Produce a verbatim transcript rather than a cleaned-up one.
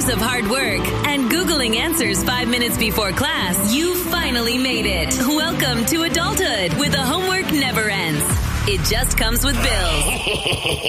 hours of hard work and Googling answers five minutes before class, you finally made it. Welcome to adulthood, with the homework never ends. It just comes with bills.